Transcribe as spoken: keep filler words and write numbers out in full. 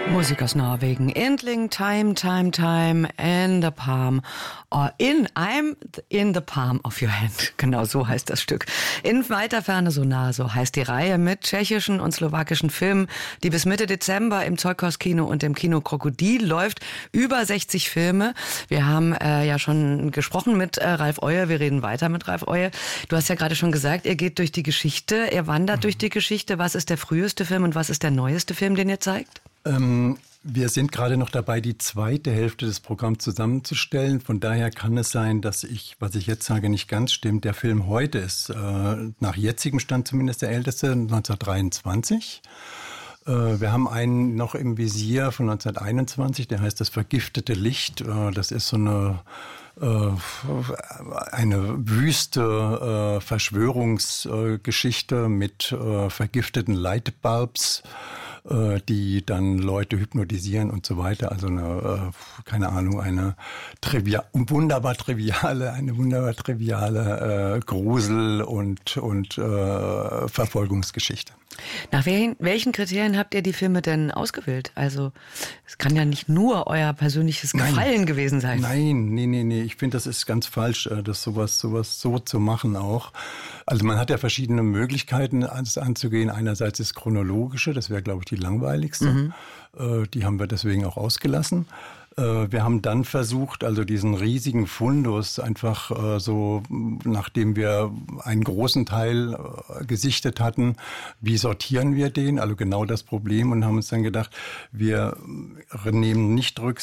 Musik aus Norwegen. Endling, time, time, time, in the palm, or in, I'm in the palm of your hand. Genau so heißt das Stück. In weiter Ferne so nah, so heißt die Reihe mit tschechischen und slowakischen Filmen, die bis Mitte Dezember im Zeughaus-Kino und im Kino Krokodil läuft. Über sechzig Filme. Wir haben äh, ja schon gesprochen mit äh, Ralf Euer. Wir reden weiter mit Ralf Euer. Du hast ja gerade schon gesagt, ihr geht durch die Geschichte, ihr wandert mhm. durch die Geschichte. Was ist der früheste Film und was ist der neueste Film, den ihr zeigt? Ähm, wir sind gerade noch dabei, die zweite Hälfte des Programms zusammenzustellen. Von daher kann es sein, dass ich, was ich jetzt sage, nicht ganz stimmt. Der Film heute ist äh, nach jetzigem Stand zumindest der älteste, neunzehnhundertdreiundzwanzig. Äh, wir haben einen noch im Visier von neunzehnhunderteinundzwanzig, der heißt Das vergiftete Licht. Äh, das ist so eine eine wüste äh, Verschwörungsgeschichte mit äh, vergifteten Lightbulbs, äh, die dann Leute hypnotisieren und so weiter. Also eine, äh, keine Ahnung, eine trivia- wunderbar triviale, eine wunderbar triviale äh, Grusel- und, und äh, Verfolgungsgeschichte. Nach welchen, welchen Kriterien habt ihr die Filme denn ausgewählt? Also es kann ja nicht nur euer persönliches Gefallen Nein. gewesen sein. Nein, nee, nee, nee. Ich finde, das ist ganz falsch, das sowas, sowas so zu machen auch. Also man hat ja verschiedene Möglichkeiten, das anzugehen. Einerseits das Chronologische, das wäre, glaube ich, die langweiligste. Mhm. Die haben wir deswegen auch ausgelassen. Wir haben dann versucht, also diesen riesigen Fundus einfach so, nachdem wir einen großen Teil gesichtet hatten, wie sortieren wir den? Also genau das Problem und haben uns dann gedacht, wir nehmen nicht Rücksicht